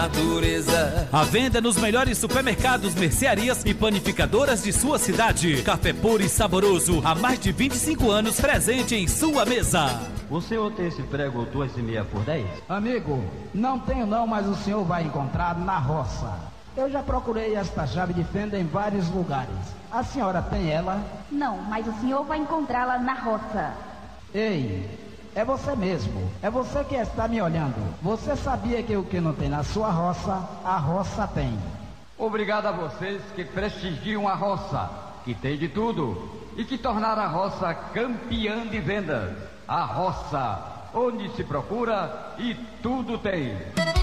Natureza. À venda nos melhores supermercados, mercearias e panificadoras de sua cidade. Café puro e saboroso, há mais de 25 anos presente em sua mesa. O senhor tem esse prego 2,5 por 10? Amigo, não tenho não, mas o senhor vai encontrar na roça. Eu já procurei esta chave de fenda em vários lugares. A senhora tem ela? Não, mas o senhor vai encontrá-la na roça. Ei, é você mesmo. É você que está me olhando. Você sabia que o que não tem na sua roça, a roça tem. Obrigado a vocês que prestigiam a roça, que tem de tudo, e que tornaram a roça campeã de vendas. A roça, onde se procura e tudo tem.